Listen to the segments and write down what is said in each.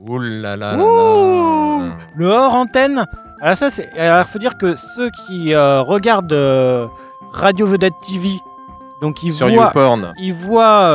Ouh là là là Ouh, là. le hors antenne. Alors ça, alors faut dire que ceux qui regardent Radio Vedette TV, donc ils Sur voient, YouPorn. ils voient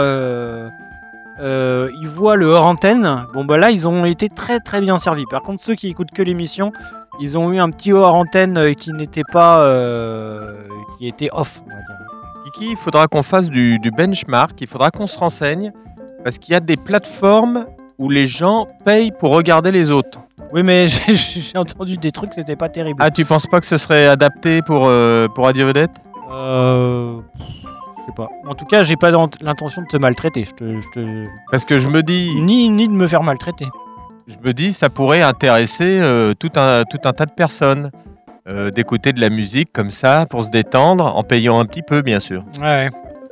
le hors antenne. Bon bah là, ils ont été très très bien servis. Par contre, ceux qui écoutent que l'émission, ils ont eu un petit hors antenne qui n'était pas, qui était off, on va dire. Kiki, il faudra qu'on fasse du benchmark, il faudra qu'on se renseigne, parce qu'il y a des plateformes où les gens payent pour regarder les autres. Oui, mais j'ai entendu des trucs, c'était pas terrible. Ah, tu penses pas que ce serait adapté pour Radio Vedette ? Je sais pas. En tout cas, j'ai pas l'intention de te maltraiter. Parce que je me dis, Ni de me faire maltraiter. ça pourrait intéresser tout un tas de personnes. D'écouter de la musique comme ça pour se détendre en payant un petit peu, bien sûr. Ouais.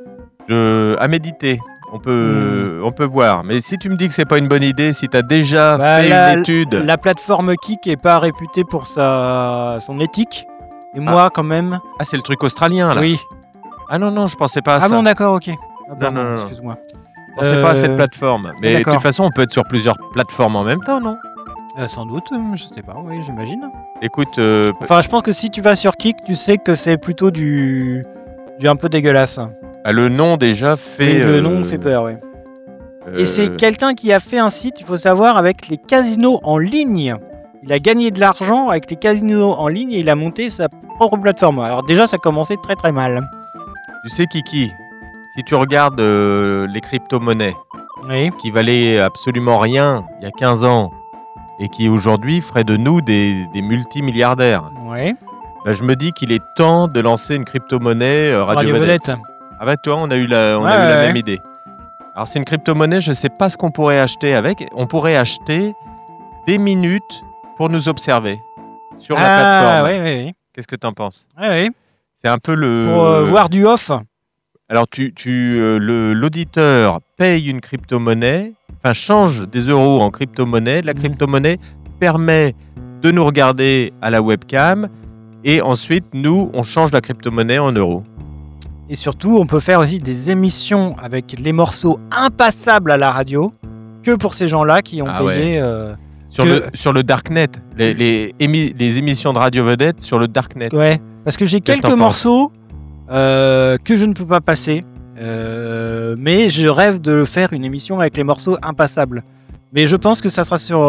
À méditer, on peut voir. Mais si tu me dis que c'est pas une bonne idée, si tu as déjà fait une étude. La plateforme Kik est pas réputée pour son éthique. Et moi, quand même. Ah, c'est le truc australien là. Oui. Ah non, je pensais pas à ça. Ah bon, d'accord, ok. Ah, pardon, non. excuse-moi. Je pensais pas à cette plateforme. Mais de d'accord. toute façon, on peut être sur plusieurs plateformes en même temps, non ? Sans doute, je sais pas, oui, j'imagine. Écoute, Enfin, je pense que si tu vas sur Kik, tu sais que c'est plutôt du un peu dégueulasse. le nom déjà fait. Oui, le nom fait peur, oui. Et c'est quelqu'un qui a fait un site, il faut savoir, avec les casinos en ligne. Il a gagné de l'argent avec les casinos en ligne et il a monté sa propre plateforme. Alors déjà, ça commençait très très mal. Tu sais, Kiki, si tu regardes les crypto-monnaies Oui. qui valaient absolument rien il y a 15 ans et qui aujourd'hui feraient de nous des multimilliardaires, Ouais. bah, je me dis qu'il est temps de lancer une crypto-monnaie Radio Vedette. Ah bah toi, on a eu la même idée. Alors c'est une crypto-monnaie, je ne sais pas ce qu'on pourrait acheter avec. On pourrait acheter des minutes pour nous observer sur la plateforme. Oui. Qu'est-ce que tu en penses ? Oui. C'est un peu le... Pour voir du off. Alors l'auditeur paye une crypto-monnaie, enfin change des euros en crypto-monnaie. La crypto-monnaie permet de nous regarder à la webcam et ensuite nous on change la crypto-monnaie en euros. Et surtout, on peut faire aussi des émissions avec les morceaux impassables à la radio que pour ces gens-là qui ont payé. Sur le Darknet, les émissions de Radio Vedette sur le Darknet. Ouais, parce que j'ai quelques morceaux que je ne peux pas passer, mais je rêve de faire une émission avec les morceaux impassables. Mais je pense que ça sera sur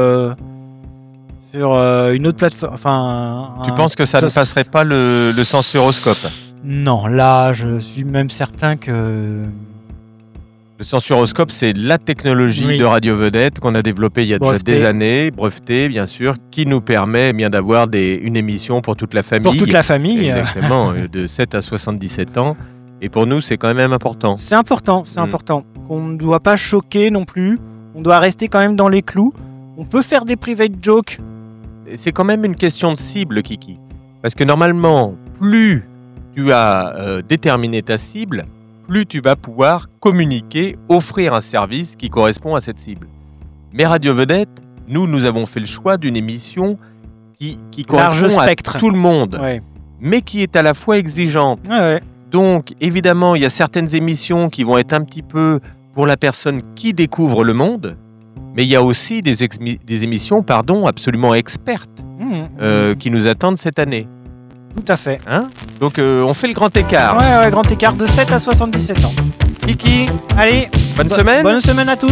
une autre plateforme. Tu penses que ça ne passerait pas le censuroscope ? Non, là, je suis même certain que... Le censuroscope, c'est la technologie de Radio Vedette qu'on a développée il y a déjà des années, brevetée bien sûr, qui nous permet bien d'avoir une émission pour toute la famille. Pour toute la famille. Exactement, de 7 à 77 ans. Et pour nous, c'est quand même important. C'est important. On ne doit pas choquer non plus. On doit rester quand même dans les clous. On peut faire des private jokes. Et c'est quand même une question de cible, Kiki. Parce que normalement, plus tu as déterminé ta cible, plus tu vas pouvoir communiquer, offrir un service qui correspond à cette cible. Mais Radio Vedette, nous avons fait le choix d'une émission qui correspond à tout le monde, mais qui est à la fois exigeante. Donc, évidemment, il y a certaines émissions qui vont être un petit peu pour la personne qui découvre le monde, mais il y a aussi des émissions absolument expertes qui nous attendent cette année. Tout à fait. Donc on fait le grand écart. Ouais, grand écart de 7 à 77 ans. Kiki, allez, bonne semaine. Bonne semaine à tous.